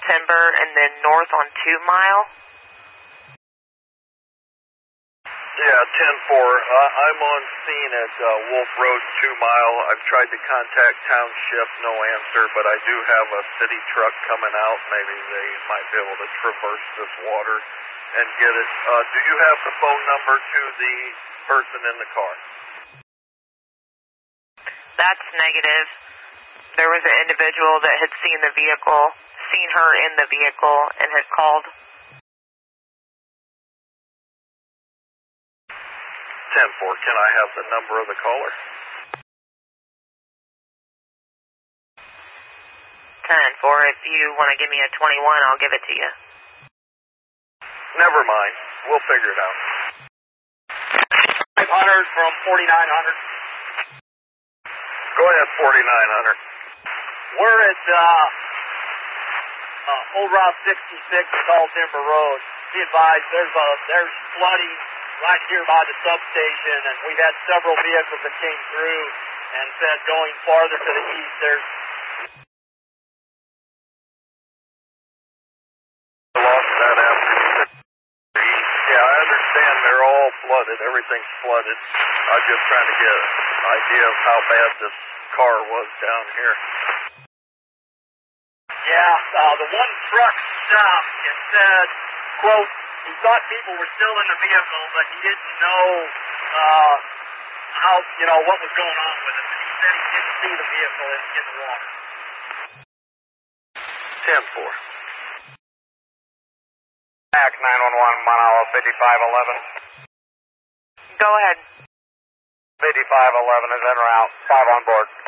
Timber and then north on 2 Mile. Yeah, 10-4. I'm on scene at Wolf Road, 2 Mile. I've tried to contact Township, no answer, but I do have a city truck coming out. Maybe they might be able to traverse this water and get it. Do you have the phone number to the person in the car? That's negative. There was an individual that had seen her in the vehicle, and had called. 10-4, can I have the number of the caller? 10-4, if you want to give me a 21, I'll give it to you. Never mind. We'll figure it out. 500 from 4900. Go ahead, 4900. We're at Old Route 66, Tall Timber Road. Be advised, there's flooding right here by the substation, and we've had several vehicles that came through and said going farther to the east, there's... Lost that after you said east. Yeah, I understand they're all flooded. Everything's flooded. I was just trying to get an idea of how bad this car was down here. Yeah, the one truck stopped and said, quote, he thought people were still in the vehicle, but he didn't know what was going on with it. And he said he didn't see the vehicle in the water. 10-4. Back 911, Manalo 5511. Go ahead. 5511 is en route. 5 on board.